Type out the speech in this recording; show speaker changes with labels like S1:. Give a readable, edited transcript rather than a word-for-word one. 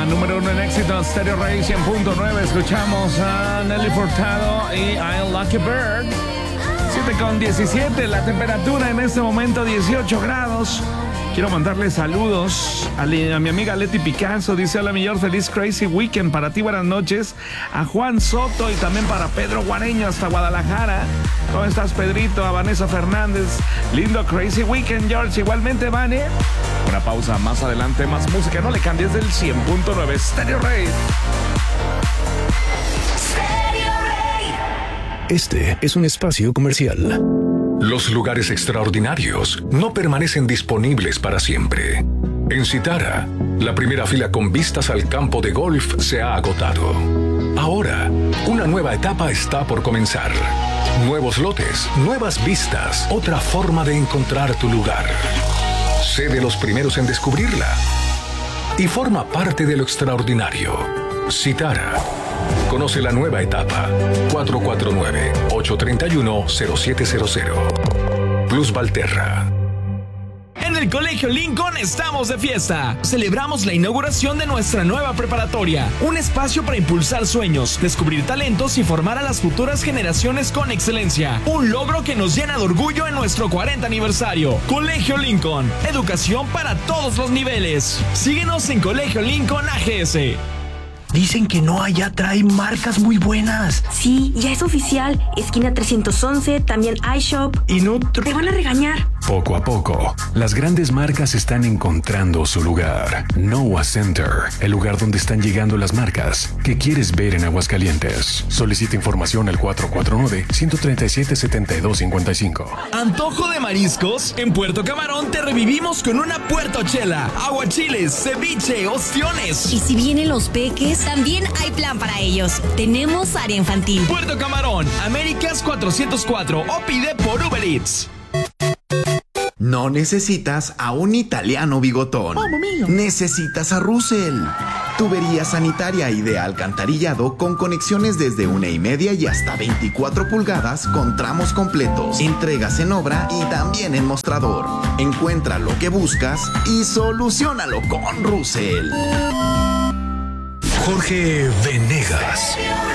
S1: número 1 en éxito, Stereo Rey 100.9. Escuchamos a Nelly Furtado y I Lucky Bird. 7:17, la temperatura en este momento 18 grados. Quiero mandarle saludos a mi amiga Leti Picasso. Dice: hola, mi George, feliz Crazy Weekend para ti, buenas noches. A Juan Soto y también para Pedro Guareño hasta Guadalajara. ¿Cómo estás, Pedrito? A Vanessa Fernández. Lindo Crazy Weekend, George. Igualmente, Vane. Una pausa, más adelante, más música. No le cambies del 100.9 Stereo Rey.
S2: Este es un espacio comercial.
S3: Los lugares extraordinarios no permanecen disponibles para siempre. En Citara, la primera fila con vistas al campo de golf se ha agotado. Ahora, una nueva etapa está por comenzar. Nuevos lotes, nuevas vistas, otra forma de encontrar tu lugar. Sé de los primeros en descubrirla y forma parte de lo extraordinario. Citara. Conoce la nueva etapa. 449-831-0700. Plus Valterra.
S4: En el Colegio Lincoln estamos de fiesta. Celebramos la inauguración de nuestra nueva preparatoria, un espacio para impulsar sueños, descubrir talentos y formar a las futuras generaciones con excelencia. Un logro que nos llena de orgullo en nuestro 40 aniversario. Colegio Lincoln, educación para todos los niveles. Síguenos en Colegio Lincoln AGS.
S2: Dicen que no allá trae marcas muy buenas.
S5: Sí, ya es oficial. Esquina 311, también iShop.
S2: Y no...
S5: Te van a regañar.
S6: Poco a poco, las grandes marcas están encontrando su lugar. Noah Center, el lugar donde están llegando las marcas que quieres ver en Aguascalientes. Solicita información al 449-137-7255.
S4: ¿Antojo de mariscos? En Puerto Camarón te revivimos con una puertochela, aguachiles, ceviche, ostiones.
S7: Y si vienen los peques, también hay plan para ellos. Tenemos área infantil.
S4: Puerto Camarón, Américas 404 o pide por Uber Eats.
S8: No necesitas a un italiano bigotón. Necesitas a Russell. Tubería sanitaria y de alcantarillado con conexiones desde 1.5 y hasta 24 pulgadas con tramos completos. Entregas en obra y también en mostrador. Encuentra lo que buscas y soluciónalo con Russell.
S2: Jorge Venegas.